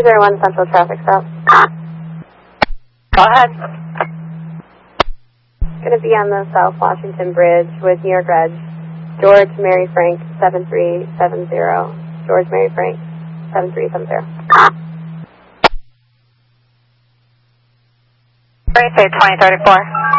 301 Central traffic stop. Go ahead. Going to be on the South Washington Bridge with New York Reg. George Mary Frank 7370. George Mary Frank 7370. Say 2034.